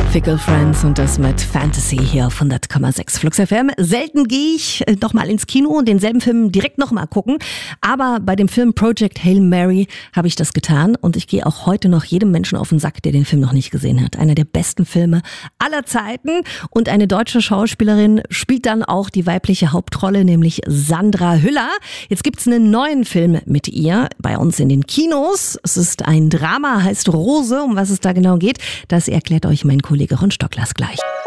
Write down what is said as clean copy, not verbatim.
Fickle Friends und das mit Fantasy hier auf 100,6 Flux FM. Selten gehe ich nochmal ins Kino und denselben Film direkt nochmal gucken. Aber bei dem Film Project Hail Mary habe ich das getan. Und ich gehe auch heute noch jedem Menschen auf den Sack, der den Film noch nicht gesehen hat. Einer der besten Filme aller Zeiten. Und eine deutsche Schauspielerin spielt dann auch die weibliche Hauptrolle, nämlich Sandra Hüller. Jetzt gibt's einen neuen Film mit ihr bei uns in den Kinos. Es ist ein Drama, heißt Rose. Um was es da genau geht, das erklärt euch mein Kollege Ron Stocklers gleich.